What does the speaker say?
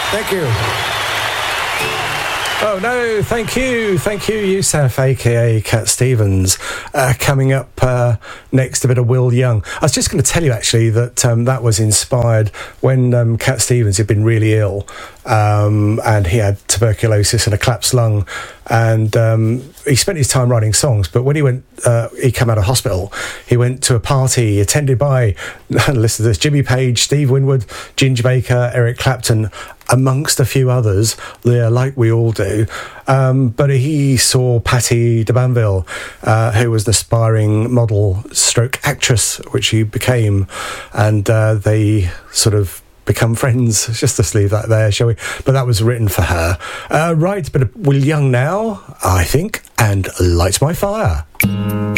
Thank you. Oh no, thank you, Youssef, aka Cat Stevens. Coming up next, a bit of Will Young. I was just going to tell you actually that that was inspired when Cat Stevens had been really ill, and he had tuberculosis and a collapsed lung, and he spent his time writing songs. But when he came out of hospital, he went to a party attended by, listen to this, Jimmy Page, Steve Winwood, Ginger Baker, Eric Clapton, amongst a few others, like we all do. But he saw Patti de Banville, who was an aspiring model stroke actress, which she became, and they sort of become friends. Just to leave that there, shall we? But that was written for her. Right, but Will Young now, I think, and Light My Fire.